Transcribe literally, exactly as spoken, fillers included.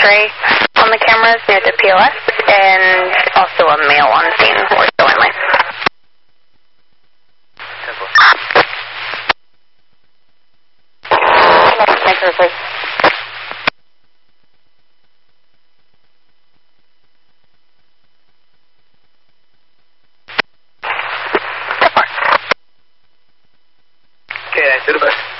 X-ray on the cameras near the P O S, and also a male on scene, ortho only. Thank you, please. Okay, I do the best.